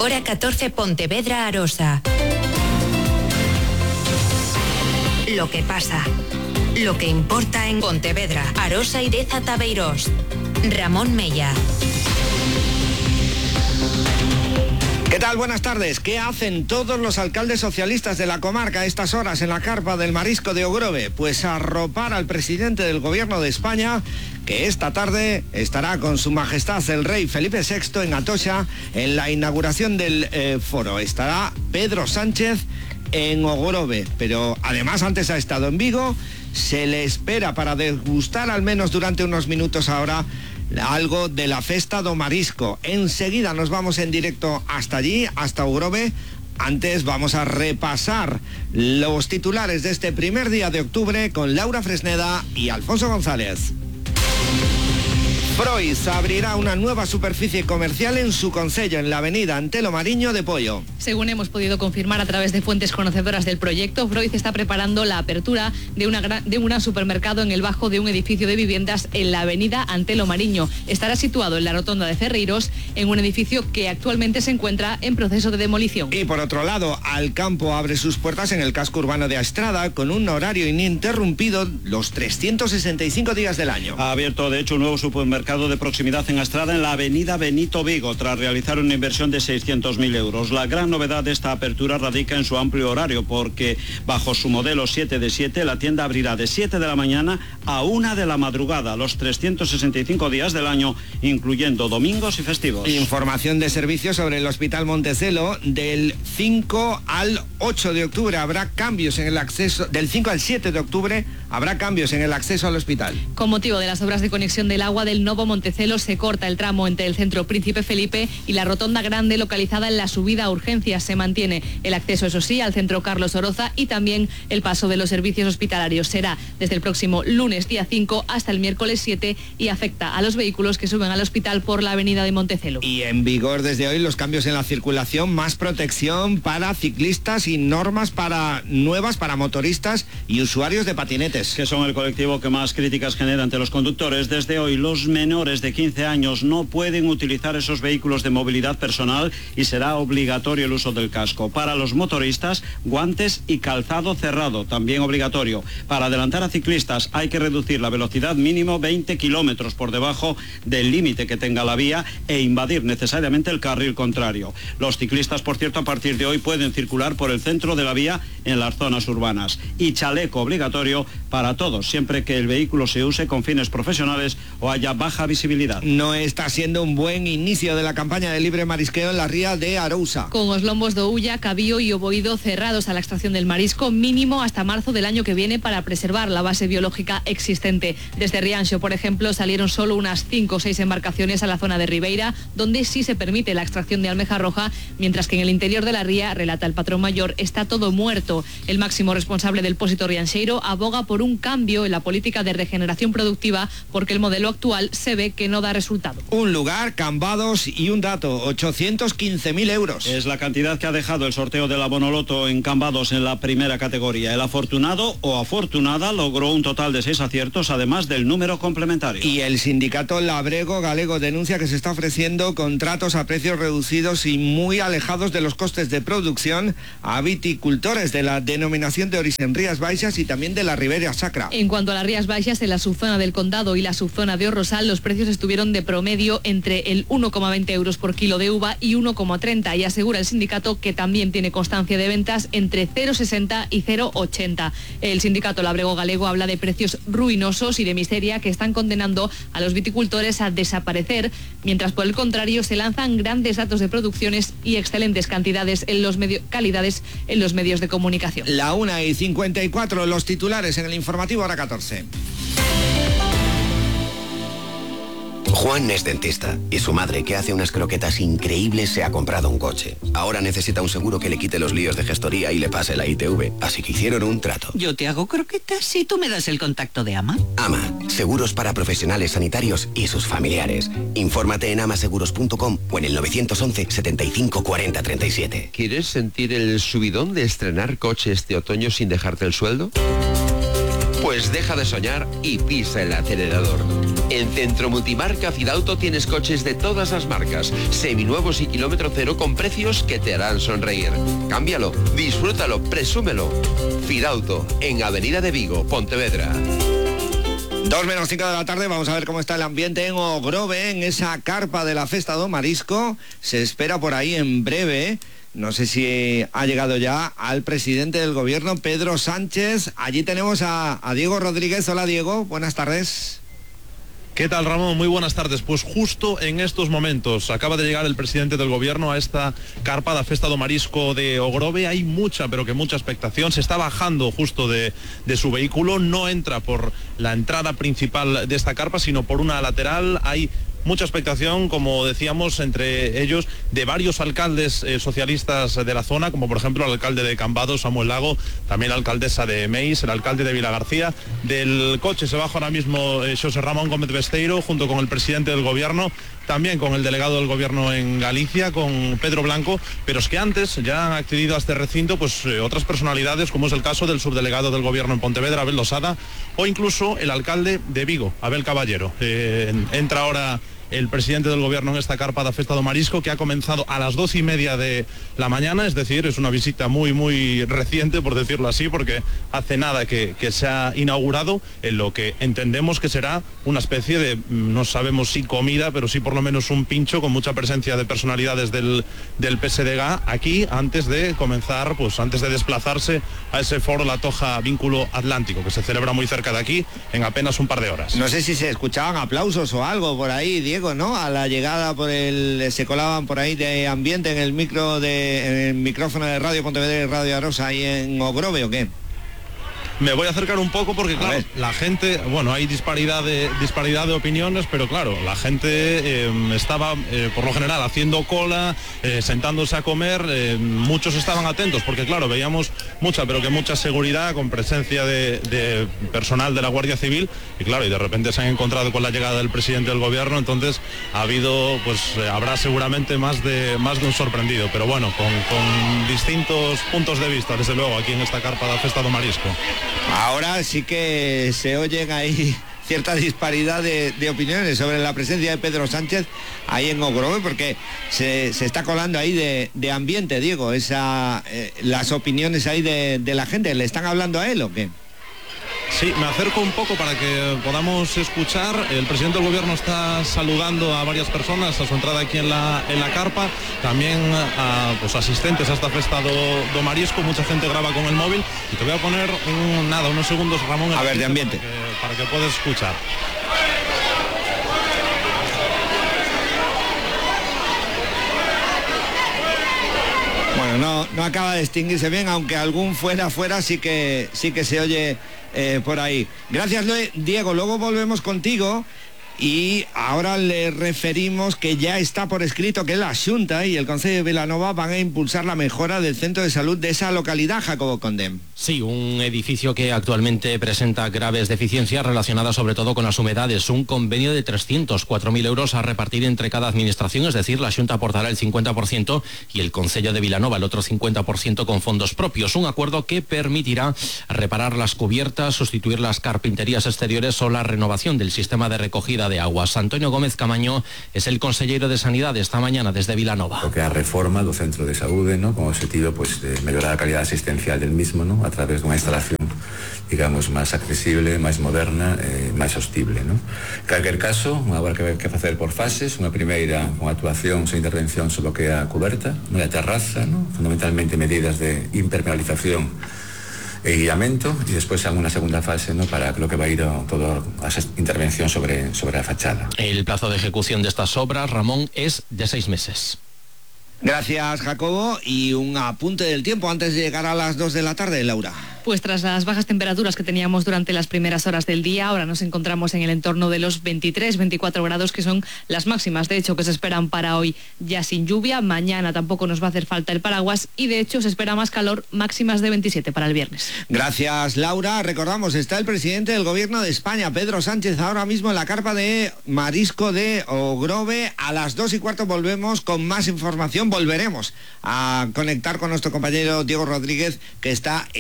Hora 14, Pontevedra, Arosa. Lo que pasa. Lo que importa en Pontevedra, Arosa y Deza Tabeirós. Ramón Mella. ¿Qué tal? Buenas tardes. ¿Qué hacen todos los alcaldes socialistas de la comarca a estas horas en la carpa del Marisco de Ogrove? Pues arropar al presidente del Gobierno de España, que esta tarde estará con su majestad el rey Felipe VI en Atocha en la inauguración del foro. Estará Pedro Sánchez en Ogrove, pero además antes ha estado en Vigo. Se le espera para degustar al menos durante unos minutos ahora algo de la Festa do Marisco. Enseguida nos vamos en directo hasta allí, hasta Ogrove. Antes vamos a repasar los titulares de este primer día de octubre con Laura Fresneda y Alfonso González. Frois abrirá una nueva superficie comercial en su concello, en la avenida Antelo Mariño de Pollo. Según hemos podido confirmar a través de fuentes conocedoras del proyecto, Frois está preparando la apertura de un supermercado en el bajo de un edificio de viviendas en la avenida Antelo Mariño. Estará situado en la rotonda de Ferreiros, en un edificio que actualmente se encuentra en proceso de demolición. Y por otro lado, Alcampo abre sus puertas en el casco urbano de Astrada con un horario ininterrumpido los 365 días del año. Ha abierto de hecho un nuevo supermercado de proximidad en Astrada, en la avenida Benito Vigo, tras realizar una inversión de 600.000 euros. La gran novedad de esta apertura radica en su amplio horario, porque bajo su modelo 7 de 7, la tienda abrirá de 7 de la mañana a 1 de la madrugada, los 365 días del año, incluyendo domingos y festivos. Información de servicios sobre el Hospital Montecelo. Del 5 al 8 de octubre habrá cambios en el acceso, del 5 al 7 de octubre habrá cambios en el acceso al hospital. Con motivo de las obras de conexión del agua del Novo Montecelo, se corta el tramo entre el centro Príncipe Felipe y la rotonda grande localizada en la subida a urgencias. Se mantiene el acceso, eso sí, al centro Carlos Oroza y también el paso de los servicios hospitalarios. Será desde el próximo lunes día 5 hasta el miércoles 7 y afecta a los vehículos que suben al hospital por la avenida de Montecelo. Y en vigor desde hoy los cambios en la circulación, más protección para ciclistas y normas nuevas para motoristas y usuarios de patinetes. Que son el colectivo que más críticas genera ante los conductores. Desde hoy los menores de 15 años no pueden utilizar esos vehículos de movilidad personal y será obligatorio el uso del casco. Para los motoristas, guantes y calzado cerrado, también obligatorio. Para adelantar a ciclistas hay que reducir la velocidad mínimo 20 kilómetros por debajo del límite que tenga la vía e invadir necesariamente el carril contrario. Los ciclistas, por cierto, a partir de hoy pueden circular por el centro de la vía en las zonas urbanas. Y chaleco obligatorio para todos, siempre que el vehículo se use con fines profesionales o haya baja visibilidad. No está siendo un buen inicio de la campaña de libre marisqueo en la ría de Arousa. Con os lombos de Ulla, Cabío y Oboído cerrados a la extracción del marisco mínimo hasta marzo del año que viene para preservar la base biológica existente. Desde Rianxo, por ejemplo, salieron solo unas 5 o 6 embarcaciones a la zona de Ribeira, donde sí se permite la extracción de almeja roja, mientras que en el interior de la ría, relata el patrón mayor, está todo muerto. El máximo responsable del Pósito rianxeiro aboga por un cambio en la política de regeneración productiva porque el modelo actual se ve que no da resultado. Un lugar, Cambados y un dato, 815.000 euros. Es la cantidad que ha dejado el sorteo del abono loto en Cambados en la primera categoría. El afortunado o afortunada logró un total de 6 aciertos, además del número complementario. Y el sindicato Labrego Galego denuncia que se está ofreciendo contratos a precios reducidos y muy alejados de los costes de producción a viticultores de la denominación de origen Rías Baixas y también de la Ribera Sacra. En cuanto a las Rías Baixas, en la subzona del Condado y la subzona de Orrosal, los precios estuvieron de promedio entre el 1,20 euros por kilo de uva y 1,30, y asegura el sindicato que también tiene constancia de ventas entre 0,60 y 0,80. El sindicato Labrego Galego habla de precios ruinosos y de miseria que están condenando a los viticultores a desaparecer, mientras por el contrario se lanzan grandes datos de producciones y excelentes calidades en los medios de comunicación. La 1:54, los titulares en el informativo Hora 14. Juan es dentista y su madre, que hace unas croquetas increíbles, se ha comprado un coche. Ahora necesita un seguro que le quite los líos de gestoría y le pase la ITV, así que hicieron un trato. Yo te hago croquetas y tú me das el contacto de AMA. AMA, seguros para profesionales sanitarios y sus familiares. Infórmate en amaseguros.com o en el 911 75 40 37. ¿Quieres sentir el subidón de estrenar coche este otoño sin dejarte el sueldo? Pues deja de soñar y pisa el acelerador. En Centro Multimarca Fidauto tienes coches de todas las marcas, seminuevos y kilómetro cero con precios que te harán sonreír. Cámbialo, disfrútalo, presúmelo. Fidauto, en Avenida de Vigo, Pontevedra. 2 menos 5 de la tarde, vamos a ver cómo está el ambiente en Ogrove, en esa carpa de la Festa do Marisco. Se espera por ahí en breve. No sé si ha llegado ya al presidente del gobierno, Pedro Sánchez. Allí tenemos a Diego Rodríguez. Hola, Diego, buenas tardes. ¿Qué tal, Ramón? Muy buenas tardes. Pues justo en estos momentos acaba de llegar el presidente del gobierno a esta carpa da Festa do Marisco de Ogrove. Hay mucha, pero que mucha expectación. Se está bajando justo de su vehículo. No entra por la entrada principal de esta carpa, sino por una lateral. Hay mucha expectación, como decíamos, entre ellos de varios alcaldes socialistas de la zona, como por ejemplo el alcalde de Cambados, Samuel Lago, también la alcaldesa de Meis, el alcalde de Vilagarcía. Del coche se baja ahora mismo José Ramón Gómez Besteiro, junto con el presidente del gobierno, también con el delegado del gobierno en Galicia, con Pedro Blanco, pero es que antes ya han accedido a este recinto pues otras personalidades, como es el caso del subdelegado del gobierno en Pontevedra, Abel Losada, o incluso el alcalde de Vigo, Abel Caballero. Entra ahora el presidente del gobierno en esta carpa da Festa do Marisco, que ha comenzado a las 12:30 de la mañana, es decir, es una visita muy reciente, por decirlo así, porque hace nada que se ha inaugurado en lo que entendemos que será una especie de, no sabemos si comida, pero sí por lo menos un pincho con mucha presencia de personalidades del PSDG aquí, antes de comenzar, pues antes de desplazarse a ese foro La Toja Vínculo Atlántico, que se celebra muy cerca de aquí en apenas un par de horas. No sé si se escuchaban aplausos o algo por ahí, Diego, ¿no? A la llegada se colaban por ahí de ambiente en el micrófono de Radio Pontevedra y Radio Arosa ahí en Ogrove, ¿o qué? Me voy a acercar un poco porque, claro, la gente, bueno, hay disparidad de opiniones, pero claro, la gente estaba, por lo general, haciendo cola, sentándose a comer, muchos estaban atentos, porque claro, veíamos mucha seguridad, con presencia de personal de la Guardia Civil, y claro, y de repente se han encontrado con la llegada del presidente del gobierno, entonces habrá seguramente más de un sorprendido, pero bueno, con distintos puntos de vista, desde luego, aquí en esta carpa da Festa do Marisco. Ahora sí que se oyen ahí cierta disparidad de opiniones sobre la presencia de Pedro Sánchez ahí en Ogrove, porque se está colando ahí de ambiente, Diego, las opiniones ahí de la gente. ¿Le están hablando a él o qué? Sí, me acerco un poco para que podamos escuchar. El presidente del gobierno está saludando a varias personas a su entrada aquí en la carpa, también a asistentes a esta Festa do Marisco. Mucha gente graba con el móvil y te voy a poner unos segundos, Ramón, a ver, de ambiente, para que puedas escuchar. Bueno, no acaba de distinguirse bien, aunque algún fuera sí que se oye por ahí. Gracias, Diego. Luego volvemos contigo y ahora le referimos que ya está por escrito que la Xunta y el Concello de Vilanova van a impulsar la mejora del centro de salud de esa localidad, Jacobo Condem. Sí, un edificio que actualmente presenta graves deficiencias relacionadas sobre todo con las humedades. Un convenio de 304.000 euros a repartir entre cada administración, es decir, la Xunta aportará el 50% y el Concello de Vilanova el otro 50% con fondos propios. Un acuerdo que permitirá reparar las cubiertas, sustituir las carpinterías exteriores o la renovación del sistema de recogida de aguas. Antonio Gómez Camaño es el consellero de Sanidade esta mañana desde Vilanova. Lo que a reforma do centro de saúde, ¿no? Con o objetivo de mejorar a calidad asistencial del mismo, ¿no? A través dunha instalación, digamos, máis accesible, máis moderna, máis sostible, ¿no? En calquer caso, habrá que facer por fases. Unha primeira con actuacións e intervención sobre o que é a cuberta, unha terraza, ¿no? Fundamentalmente medidas de impermeabilización e guiamento, y después hago una segunda fase, ¿no? Para lo que va a ir toda esa intervención sobre la fachada. El plazo de ejecución de estas obras, Ramón, es de 6 meses. Gracias, Jacobo. Y un apunte del tiempo antes de llegar a las 2 de la tarde, Laura. Pues tras las bajas temperaturas que teníamos durante las primeras horas del día, ahora nos encontramos en el entorno de los 23-24 grados, que son las máximas, de hecho, que se esperan para hoy, ya sin lluvia. Mañana tampoco nos va a hacer falta el paraguas y, de hecho, se espera más calor, máximas de 27 para el viernes. Gracias, Laura. Recordamos, está el presidente del Gobierno de España, Pedro Sánchez, ahora mismo en la carpa de Marisco de Ogrove. A las 2:15 volvemos con más información. Volveremos a conectar con nuestro compañero Diego Rodríguez, que está en esa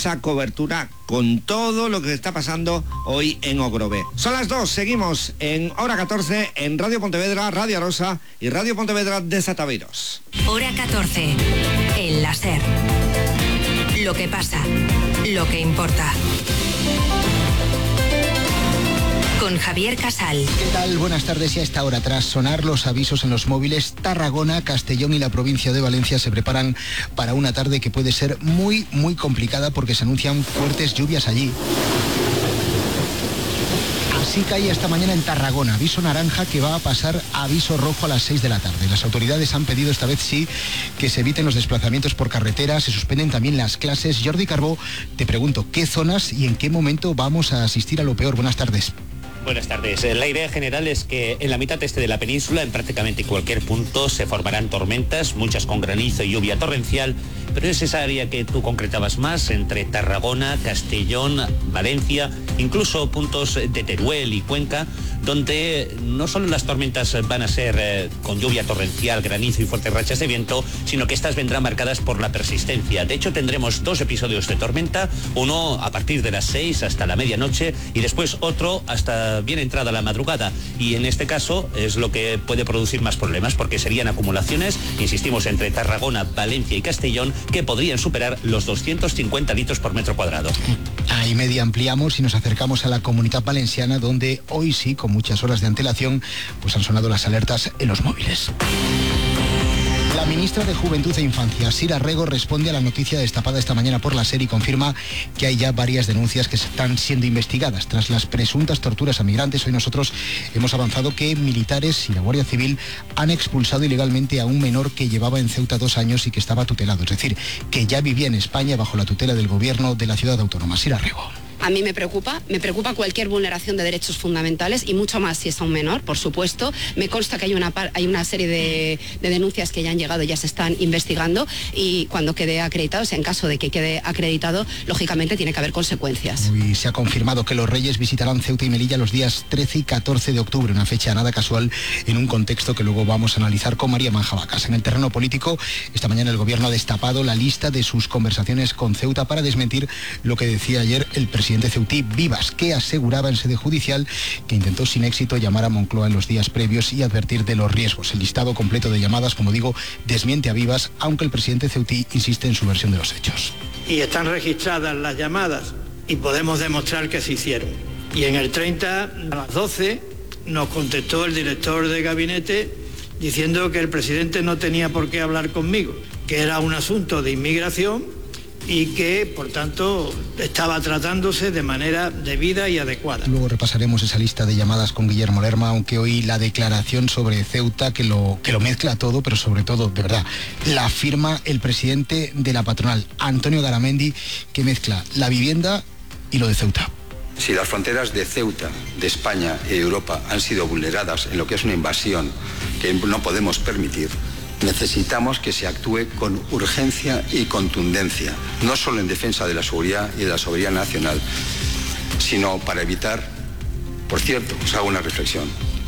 esa cobertura con todo lo que está pasando hoy en Ogrove. Son las 2, seguimos en Hora 14 en Radio Pontevedra, Radio Arosa y Radio Pontevedra de Zataveiros. Hora 14, el láser. Lo que pasa, lo que importa. Con Javier Casal. ¿Qué tal? Buenas tardes. Y a esta hora, tras sonar los avisos en los móviles, Tarragona, Castellón y la provincia de Valencia se preparan para una tarde que puede ser muy complicada porque se anuncian fuertes lluvias allí. Así cae esta mañana en Tarragona, aviso naranja que va a pasar a aviso rojo a las 6 de la tarde. Las autoridades han pedido esta vez sí que se eviten los desplazamientos por carretera, se suspenden también las clases. Jordi Carbó, te pregunto, ¿qué zonas y en qué momento vamos a asistir a lo peor? Buenas tardes. Buenas tardes. La idea general es que en la mitad este de la península, en prácticamente cualquier punto, se formarán tormentas, muchas con granizo y lluvia torrencial, pero es esa área que tú concretabas más, entre Tarragona, Castellón, Valencia, incluso puntos de Teruel y Cuenca, donde no solo las tormentas van a ser con lluvia torrencial, granizo y fuertes rachas de viento, sino que estas vendrán marcadas por la persistencia. De hecho, tendremos 2 episodios de tormenta, uno a partir de las 6 hasta la medianoche y después otro hasta bien entrada la madrugada, y en este caso es lo que puede producir más problemas porque serían acumulaciones, insistimos, entre Tarragona, Valencia y Castellón que podrían superar los 250 litros por metro cuadrado. Ahí media ampliamos y nos acercamos a la Comunidad Valenciana, donde hoy sí, con muchas horas de antelación, pues han sonado las alertas en los móviles. La ministra de Juventud e Infancia, Sira Rego, responde a la noticia destapada esta mañana por la SER y confirma que hay ya varias denuncias que están siendo investigadas. Tras las presuntas torturas a migrantes, hoy nosotros hemos avanzado que militares y la Guardia Civil han expulsado ilegalmente a un menor que llevaba en Ceuta 2 años y que estaba tutelado. Es decir, que ya vivía en España bajo la tutela del gobierno de la ciudad autónoma. Sira Rego. A mí me preocupa cualquier vulneración de derechos fundamentales y mucho más si es a un menor, por supuesto. Me consta que hay una serie de denuncias que ya han llegado y ya se están investigando, y cuando quede acreditado, o sea, en caso de que quede acreditado, lógicamente tiene que haber consecuencias. Hoy se ha confirmado que los Reyes visitarán Ceuta y Melilla los días 13 y 14 de octubre, una fecha nada casual en un contexto que luego vamos a analizar con María Manjabacas. En el terreno político, esta mañana el gobierno ha destapado la lista de sus conversaciones con Ceuta para desmentir lo que decía ayer el presidente ceutí Vivas, que aseguraba en sede judicial que intentó sin éxito llamar a Moncloa en los días previos y advertir de los riesgos. El listado completo de llamadas, como digo, desmiente a Vivas, aunque el presidente ceutí insiste en su versión de los hechos. Y están registradas las llamadas y podemos demostrar que se hicieron. Y en el 30 a las 12 nos contestó el director de gabinete diciendo que el presidente no tenía por qué hablar conmigo, que era un asunto de inmigración y que, por tanto, estaba tratándose de manera debida y adecuada. Luego repasaremos esa lista de llamadas con Guillermo Lerma, aunque hoy la declaración sobre Ceuta, que lo mezcla todo, pero sobre todo, de verdad, la firma el presidente de la patronal, Antonio Garamendi, que mezcla la vivienda y lo de Ceuta. Si las fronteras de Ceuta, de España y de Europa han sido vulneradas en lo que es una invasión que no podemos permitir, necesitamos que se actúe con urgencia y contundencia, no solo en defensa de la seguridad y de la soberanía nacional, sino para evitar, por cierto, os hago una reflexión,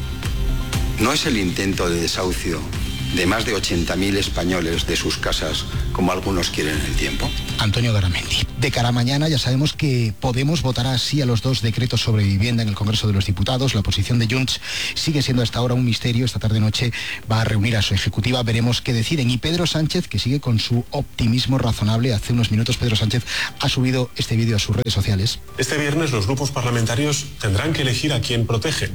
no es el intento de desahucio de más de 80.000 españoles de sus casas, como algunos quieren en el tiempo. Antonio Garamendi. De cara a mañana ya sabemos que Podemos votará sí a los 2 decretos sobre vivienda en el Congreso de los Diputados. La posición de Junts sigue siendo hasta ahora un misterio. Esta tarde-noche va a reunir a su ejecutiva. Veremos qué deciden. Y Pedro Sánchez, que sigue con su optimismo razonable. Hace unos minutos Pedro Sánchez ha subido este vídeo a sus redes sociales. Este viernes los grupos parlamentarios tendrán que elegir a quién protegen.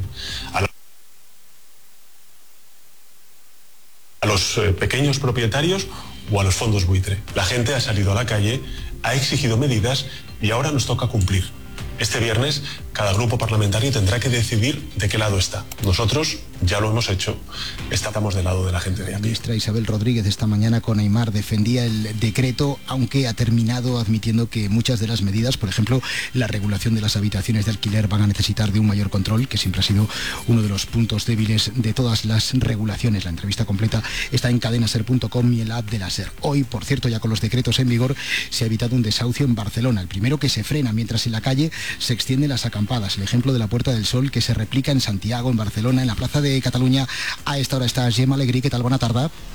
A los pequeños propietarios o a los fondos buitre. La gente ha salido a la calle, ha exigido medidas y ahora nos toca cumplir. Este viernes cada grupo parlamentario tendrá que decidir de qué lado está. Nosotros ya lo hemos hecho, estamos del lado de la gente de a pie. La ministra Isabel Rodríguez esta mañana con Aimar defendía el decreto, aunque ha terminado admitiendo que muchas de las medidas, por ejemplo, la regulación de las habitaciones de alquiler, van a necesitar de un mayor control, que siempre ha sido uno de los puntos débiles de todas las regulaciones. La entrevista completa está en cadenaser.com y en la app de la SER. Hoy, por cierto, ya con los decretos en vigor, se ha evitado un desahucio en Barcelona, el primero que se frena, mientras en la calle se extienden las acampadas. El ejemplo de la Puerta del Sol, que se replica en Santiago, en Barcelona, en la Plaza de Cataluña. A esta hora está Gemma Alegrí. ¿Qué tal? Buena tarde.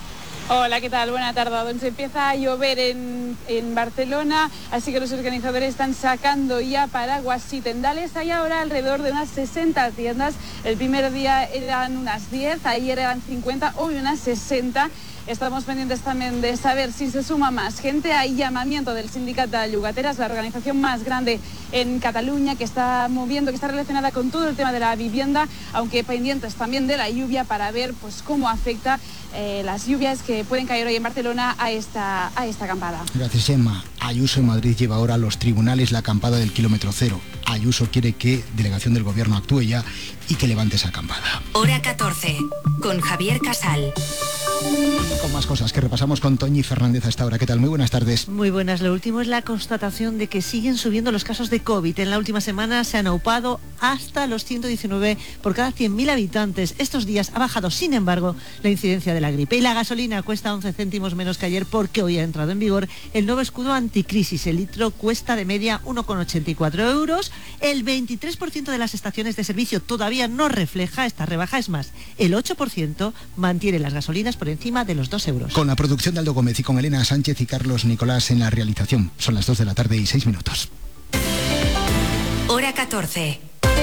Hola, ¿qué tal? Buena tarde. Donde se empieza a llover en Barcelona, así que los organizadores están sacando ya paraguas y tendales. Hay ahora alrededor de unas 60 tiendas. El primer día eran unas 10, ayer eran 50, hoy unas 60. Estamos pendientes también de saber si se suma más gente. Hay llamamiento del Sindicat de Llogateras, la organización más grande en Cataluña, que está moviendo, que está relacionada con todo el tema de la vivienda, aunque pendientes también de la lluvia para ver pues cómo afecta las lluvias que pueden caer hoy en Barcelona a esta acampada. Gracias, Emma. Ayuso en Madrid lleva ahora a los tribunales la acampada del kilómetro cero. Ayuso quiere que delegación del gobierno actúe ya y que levante esa acampada. Hora 14, con Javier Casal. Con más cosas que repasamos con Toñi Fernández a esta hora. ¿Qué tal? Muy buenas tardes. Muy buenas. Lo último es la constatación de que siguen subiendo los casos de COVID. En la última semana se han aupado hasta los 119 por cada 100.000 habitantes. Estos días ha bajado, sin embargo, la incidencia de la gripe. Y la gasolina cuesta 11 céntimos menos que ayer porque hoy ha entrado en vigor el nuevo escudo anticrisis. El litro cuesta de media 1,84 euros. El 23% de las estaciones de servicio todavía no refleja esta rebaja. Es más, el 8% mantiene las gasolinas por encima de los 2 euros. Con la producción de Aldo Gómez y con Elena Sánchez y Carlos Nicolás en la realización. Son las 2 de la tarde y 6 minutos. Hora 14.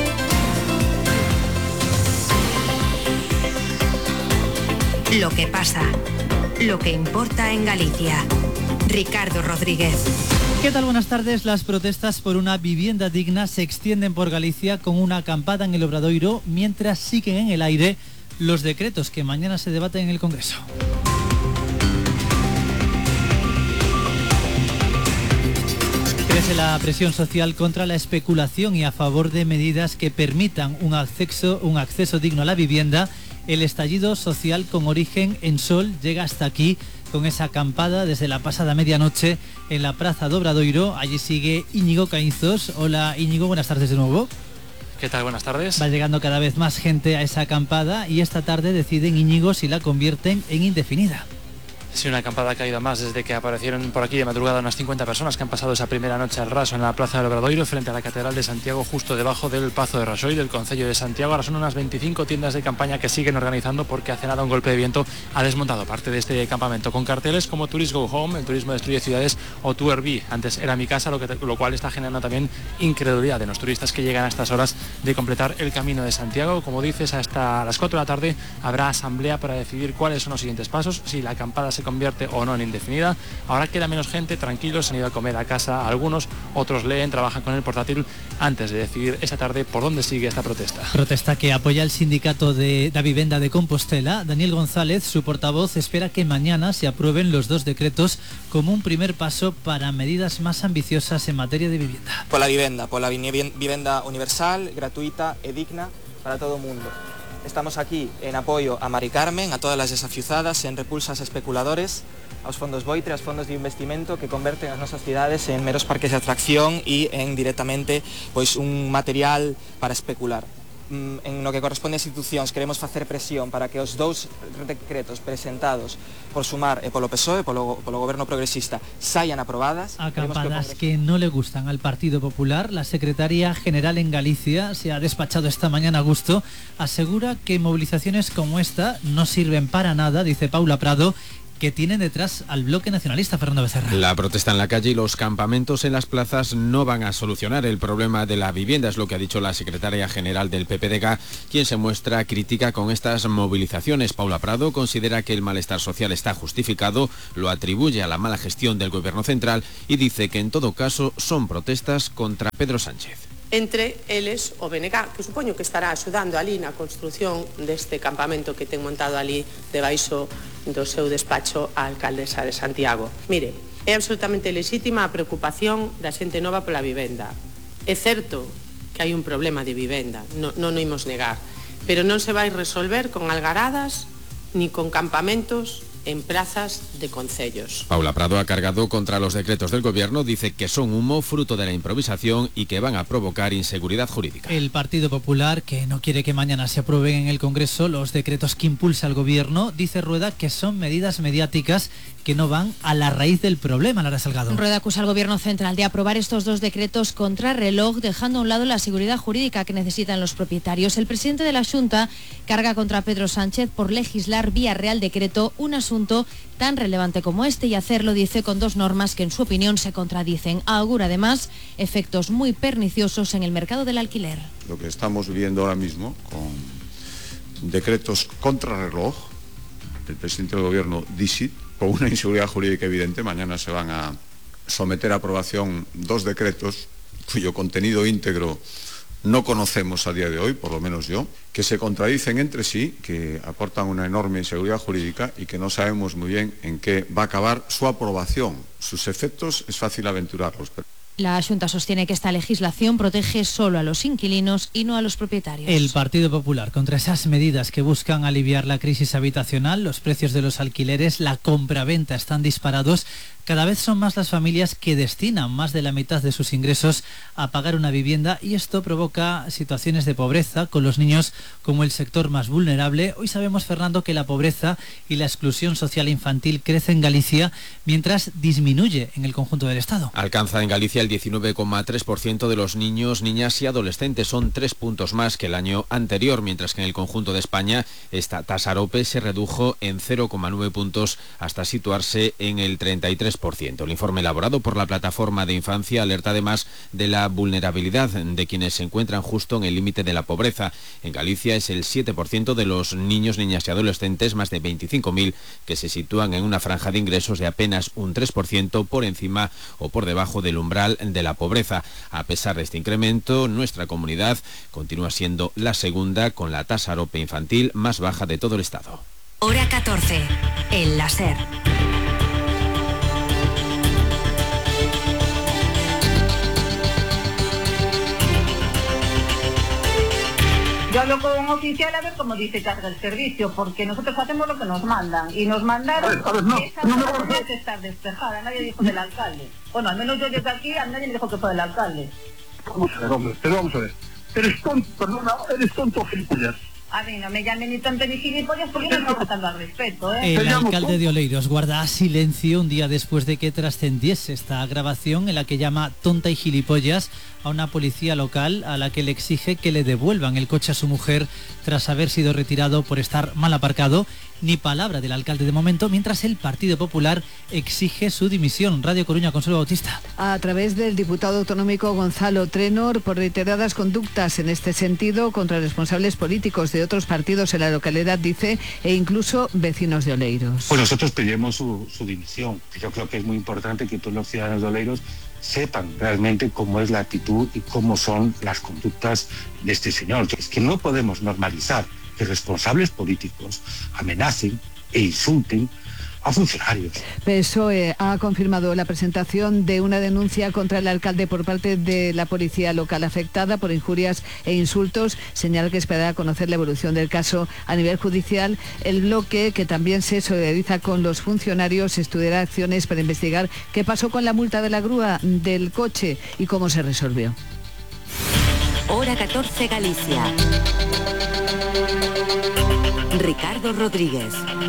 Lo que pasa, lo que importa en Galicia. Ricardo Rodríguez. ¿Qué tal? Buenas tardes. Las protestas por una vivienda digna se extienden por Galicia con una acampada en el Obradoiro, mientras siguen en el aire los decretos que mañana se debaten en el Congreso. Crece la presión social contra la especulación y a favor de medidas que permitan un acceso digno a la vivienda. El estallido social con origen en Sol llega hasta aquí con esa acampada desde la pasada medianoche en la Praza do Obradoiro. Allí sigue Íñigo Caínzos. Hola Íñigo, buenas tardes de nuevo. ¿Qué tal? Buenas tardes. Va llegando cada vez más gente a esa acampada y esta tarde deciden, Íñigo, si la convierten en indefinida. Sí, una acampada que ha ido más desde que aparecieron por aquí de madrugada unas 50 personas que han pasado esa primera noche al raso en la Plaza del Obradoiro frente a la Catedral de Santiago, justo debajo del Pazo de Raxoi del Concello de Santiago. Ahora son unas 25 tiendas de campaña que siguen organizando porque hace nada un golpe de viento ha desmontado parte de este campamento con carteles como Tourist Go Home, el turismo destruye ciudades, o Tu Airbnb, antes era mi casa, lo cual está generando también incredulidad de los turistas que llegan a estas horas de completar el camino de Santiago. Como dices, hasta las 4 de la tarde habrá asamblea para decidir cuáles son los siguientes pasos, si la acampada se convierte o no en indefinida. Ahora queda menos gente, tranquilos, han ido a comer a casa algunos, otros leen, trabajan con el portátil antes de decidir esta tarde por dónde sigue esta protesta. Protesta que apoya el sindicato de la vivienda de Compostela. Daniel González, su portavoz, espera que mañana se aprueben los 2 decretos como un primer paso para medidas más ambiciosas en materia de vivienda. Por la vivienda universal, gratuita y digna para todo el mundo. Estamos aquí en apoio a Mari Carmen, a todas as desafiuzadas, en repulsas a especuladores, aos fondos boitre, aos fondos de investimento que converten as nosas cidades en meros parques de atracción e en directamente pois un material para especular. En lo que corresponde a institucións queremos facer presión para que os 2 decretos presentados por Sumar e polo PSOE, polo goberno progresista, saian aprobadas. Acampadas que no le gustan al Partido Popular. La secretaria general en Galicia se ha despachado esta mañana a gusto. Asegura que movilizaciones como esta no sirven para nada, dice Paula Prado, que tienen detrás al bloque nacionalista. Fernando Becerra. La protesta en la calle y los campamentos en las plazas no van a solucionar el problema de la vivienda, es lo que ha dicho la secretaria general del PPDG, quien se muestra crítica con estas movilizaciones. Paula Prado considera que el malestar social está justificado, lo atribuye a la mala gestión del gobierno central y dice que en todo caso son protestas contra Pedro Sánchez. Entre eles o BNG, que supoño que estará axudando ali na construción deste campamento que ten montado ali debaixo do seu despacho a alcaldesa de Santiago. Mire, é absolutamente lexítima a preocupación da xente nova pola vivenda. É certo que hai un problema de vivenda, non o imos negar, pero non se vai resolver con algaradas ni con campamentos en plazas de concellos. Paula Prado ha cargado contra los decretos del gobierno, dice que son humo fruto de la improvisación y que van a provocar inseguridad jurídica. El Partido Popular, que no quiere que mañana se aprueben en el Congreso los decretos que impulsa el gobierno, dice Rueda que son medidas mediáticas que no van a la raíz del problema. Lara Salgado. Rueda acusa al gobierno central de aprobar estos 2 decretos contra reloj, dejando a un lado la seguridad jurídica que necesitan los propietarios. El presidente de la Xunta carga contra Pedro Sánchez por legislar vía Real Decreto un asunto asunto tan relevante como este y hacerlo, dice, con dos normas que en su opinión se contradicen. Augura además efectos muy perniciosos en el mercado del alquiler. Lo que estamos viviendo ahora mismo con decretos contrarreloj, el presidente del gobierno dice, con una inseguridad jurídica evidente. Mañana se van a someter a aprobación dos decretos cuyo contenido íntegro no conocemos a día de hoy, por lo menos yo, que se contradicen entre sí, que aportan una enorme inseguridad jurídica y que no sabemos muy bien en qué va a acabar su aprobación. Sus efectos es fácil aventurarlos. La Xunta sostiene que esta legislación protege solo a los inquilinos y no a los propietarios. El Partido Popular, contra esas medidas que buscan aliviar la crisis habitacional, los precios de los alquileres, la compraventa están disparados. Cada vez son más las familias que destinan más de la mitad de sus ingresos a pagar una vivienda y esto provoca situaciones de pobreza con los niños como el sector más vulnerable. Hoy sabemos, Fernando, que la pobreza y la exclusión social infantil crece en Galicia mientras disminuye en el conjunto del Estado. Alcanza en Galicia el 19,3% de los niños, niñas y adolescentes. Son 3 puntos más que el año anterior, mientras que en el conjunto de España esta tasa AROPE se redujo en 0,9 puntos hasta situarse en el 33%. El informe elaborado por la Plataforma de Infancia alerta además de la vulnerabilidad de quienes se encuentran justo en el límite de la pobreza. En Galicia es el 7% de los niños, niñas y adolescentes, más de 25.000, que se sitúan en una franja de ingresos de apenas un 3% por encima o por debajo del umbral de la pobreza. A pesar de este incremento, nuestra comunidad continúa siendo la segunda con la tasa AROPE infantil más baja de todo el Estado. Hora 14, el láser. Yo hablo con un oficial a ver cómo dice que haga el servicio, porque nosotros hacemos lo que nos mandan. Y nos mandaron que esa zona tenía que estar despejada. Nadie dijo del alcalde. Bueno, al menos yo desde aquí, a nadie me dijo que fue del alcalde. Vamos a ver, hombre, pero vamos a ver. Eres tonto, perdona, eres tonto, gilipollas. A mí no me llamen ni tonto ni gilipollas porque yo no estoy faltando al respeto, ¿eh? El alcalde de Oleiros guarda silencio un día después de que trascendiese esta grabación en la que llama tonta y gilipollas a una policía local a la que le exige que le devuelvan el coche a su mujer tras haber sido retirado por estar mal aparcado. Ni palabra del alcalde de momento, mientras el Partido Popular exige su dimisión. Radio Coruña, Consuelo Bautista. A través del diputado autonómico Gonzalo Trenor, por reiteradas conductas en este sentido contra responsables políticos de otros partidos en la localidad, dice, e incluso vecinos de Oleiros. Pues nosotros pedimos su dimisión. Yo creo que es muy importante que todos los ciudadanos de Oleiros sepan realmente cómo es la actitud y cómo son las conductas de este señor. Es que no podemos normalizar que responsables políticos amenacen e insulten a funcionarios. PSOE ha confirmado la presentación de una denuncia contra el alcalde por parte de la policía local afectada por injurias e insultos. Señala que esperará conocer la evolución del caso a nivel judicial. El bloque, que también se solidariza con los funcionarios, estudiará acciones para investigar qué pasó con la multa de la grúa del coche y cómo se resolvió. Hora 14, Galicia. Ricardo Rodríguez.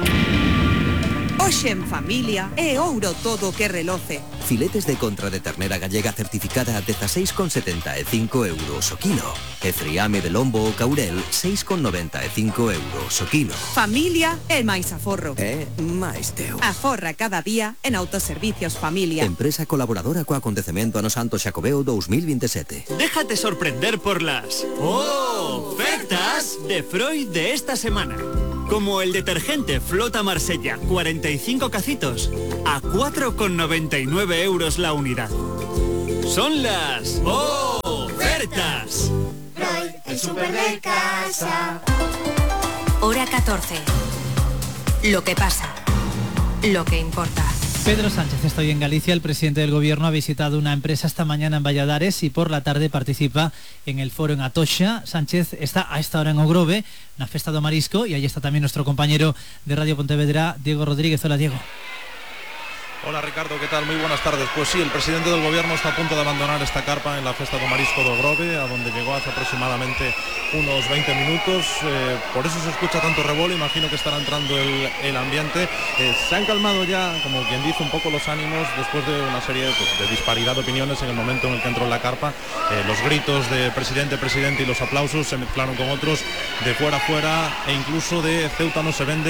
Hoxe en familia é ouro todo que reloce. Filetes de contra de ternera gallega certificada a 16,75 euros o kilo. E friame de lombo ou caurel 6,95 euros o kilo. Familia é máis aforro. É máis teu. Aforra cada día en Autoservicios Familia. Empresa colaboradora co acontecemento Ano Santo Xacobeo 2027. Déjate sorprender por las ofertas de Freud de esta semana. Como el detergente Flota Marsella, 45 cacitos, a 4,99 euros la unidad. Son las ofertas. Freud, el súper de casa. Hora 14. Lo que pasa. Lo que importa. Pedro Sánchez está hoy en Galicia. El presidente del Gobierno ha visitado una empresa esta mañana en Valladares y por la tarde participa en el foro en Atocha. Sánchez está a esta hora en Ogrove, en la Festa do Marisco, y ahí está también nuestro compañero de Radio Pontevedra, Diego Rodríguez. Hola, Diego. Hola Ricardo, ¿qué tal? Muy buenas tardes. Pues sí, el presidente del gobierno está a punto de abandonar esta carpa en la Festa do Marisco do Grove, a donde llegó hace aproximadamente unos 20 minutos. Por eso se escucha tanto revuelo, imagino que estará entrando el ambiente. Se han calmado ya, como quien dice, un poco los ánimos después de una serie de disparidad de opiniones en el momento en el que entró en la carpa. Los gritos de presidente, presidente y los aplausos se mezclaron con otros de fuera a fuera e incluso de Ceuta no se vende,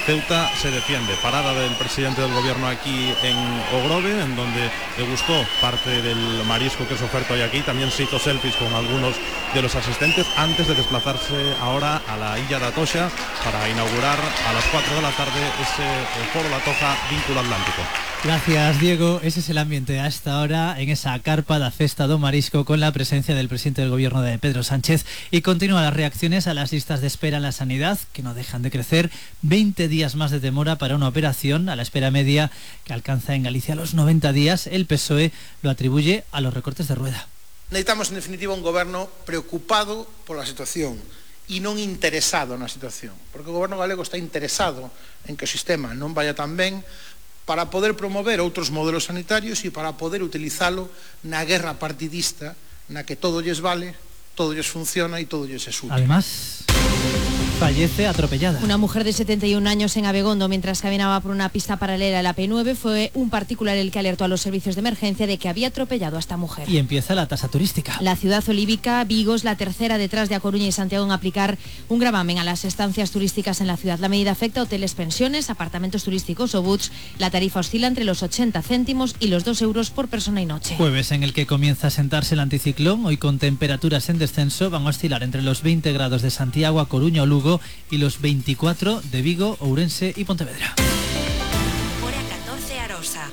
Ceuta se defiende. Parada del presidente del gobierno aquí en Ogrove, en donde degustó parte del marisco que se oferta hoy aquí. También se hizo selfies con algunos de los asistentes antes de desplazarse ahora a la Illa de Atocha para inaugurar a las 4 de la tarde ese Foro La Toja Vínculo Atlántico. Gracias, Diego. Ese es el ambiente a esta hora en esa carpa da Festa do Marisco, con la presencia del presidente del gobierno de Pedro Sánchez, y continúan las reacciones a las listas de espera en la sanidad, que no dejan de crecer. 20 días más de demora para una operación, a la espera media que alcanza en Galicia los 90 días. El PSOE lo atribuye a los recortes de Rueda. Necesitamos, en definitiva, un goberno preocupado pola situación e non interesado na situación, porque o goberno galego está interesado en que o sistema non vaya tan ben, para poder promover outros modelos sanitarios e para poder utilizalo na guerra partidista na que todo lles vale, todo lles funciona e todo lles é útil. Además, fallece atropellada. Una mujer de 71 años en Abegondo, mientras caminaba por una pista paralela a la P9, fue un particular el que alertó a los servicios de emergencia de que había atropellado a esta mujer. Y empieza la tasa turística. La ciudad olívica, Vigo, es la tercera detrás de A Coruña y Santiago en aplicar un gravamen a las estancias turísticas en la ciudad. La medida afecta a hoteles, pensiones, apartamentos turísticos o boots. La tarifa oscila entre los 80 céntimos y los 2 euros por persona y noche. Jueves en el que comienza a sentarse el anticiclón, hoy con temperaturas en descenso, van a oscilar entre los 20 grados de Santiago, A Coruña o Lugo y los 24 de Vigo, Ourense y Pontevedra. Hora 14 Arosa.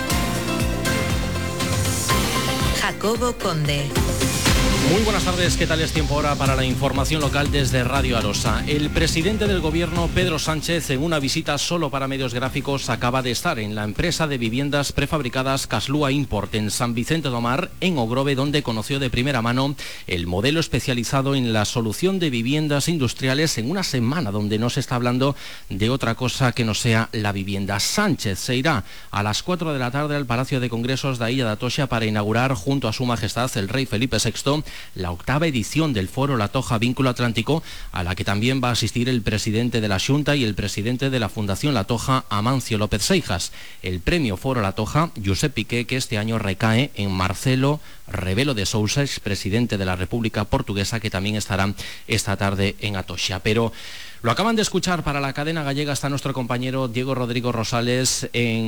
Jacobo Conde. Muy buenas tardes, ¿qué tal es tiempo ahora para la información local desde Radio Arosa? El presidente del gobierno, Pedro Sánchez, en una visita solo para medios gráficos, acaba de estar en la empresa de viviendas prefabricadas Caslúa Import en San Vicente do Mar, en Ogrove, donde conoció de primera mano el modelo especializado en la solución de viviendas industriales en una semana donde no se está hablando de otra cosa que no sea la vivienda. Sánchez se irá a las 4 de la tarde al Palacio de Congresos de Illa de Atocha para inaugurar junto a su majestad el rey Felipe VI la 8ª edición del Foro La Toja Vínculo Atlántico, a la que también va a asistir el presidente de la Xunta y el presidente de la Fundación La Toja, Amancio López Seijas. El premio Foro La Toja, Josep Piqué, que este año recae en Marcelo Rebelo de Sousa, expresidente de la República Portuguesa, que también estará esta tarde en Atocha. Pero lo acaban de escuchar, para la cadena gallega está nuestro compañero Diego Rodríguez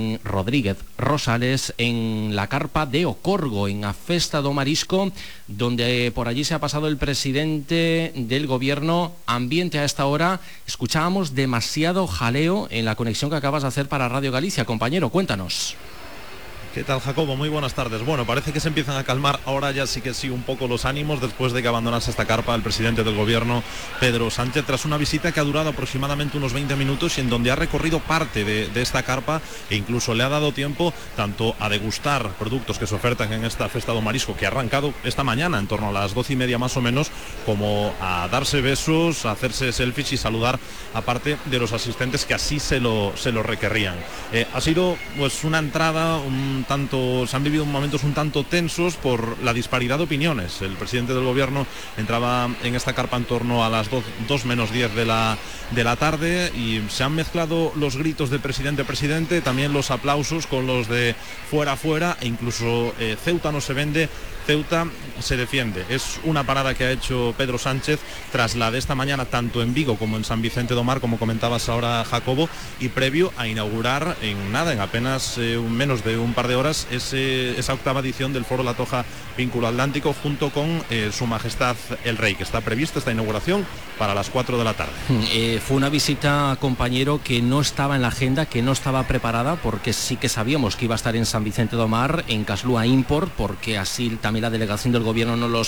Rosales en la carpa de Ocorgo, en a Festa do Marisco, donde por allí se ha pasado el presidente del gobierno. Ambiente a esta hora, escuchábamos demasiado jaleo en la conexión que acabas de hacer para Radio Galicia. Compañero, cuéntanos. ¿Qué tal, Jacobo? Muy buenas tardes. Bueno, parece que se empiezan a calmar ahora ya sí un poco los ánimos después de que abandonase esta carpa el presidente del gobierno, Pedro Sánchez, tras una visita que ha durado aproximadamente unos 20 minutos y en donde ha recorrido parte de esta carpa e incluso le ha dado tiempo tanto a degustar productos que se ofertan en esta Festa do Marisco, que ha arrancado esta mañana en torno a las 12:30 más o menos, como a darse besos, a hacerse selfies y saludar a parte de los asistentes que así se lo requerían. Ha sido pues una entrada se han vivido momentos un tanto tensos por la disparidad de opiniones. El presidente del gobierno entraba en esta carpa en torno a las 2 menos 10 de la tarde y se han mezclado los gritos de presidente, también los aplausos con los de fuera, e incluso Ceuta no se vende, Ceuta se defiende. Es una parada que ha hecho Pedro Sánchez tras la de esta mañana, tanto en Vigo como en San Vicente do Mar, como comentabas ahora, Jacobo, y previo a inaugurar en apenas menos de un par de horas esa 8ª edición del Foro La Toja Vínculo Atlántico, junto con su majestad el rey, que está prevista esta inauguración para las 4 de la tarde. Fue una visita, compañero, que no estaba en la agenda, que no estaba preparada, porque sí que sabíamos que iba a estar en San Vicente do Mar, en Caslúa Import, porque así también la delegación del gobierno nos